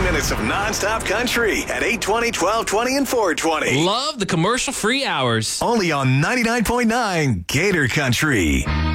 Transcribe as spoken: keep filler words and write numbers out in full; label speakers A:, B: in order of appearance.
A: minutes of nonstop country at eight twenty, twelve twenty, and four twenty.
B: Love the commercial-free hours.
A: Only on ninety-nine point nine Gator Country.